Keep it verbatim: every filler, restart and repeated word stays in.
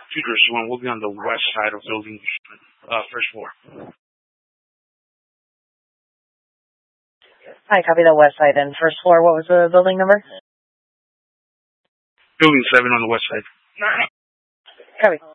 Futurist one will be on the west side of building, uh, first floor. Hi, copy the west side and first floor. What was the building number? Building seven on the west side. Copy.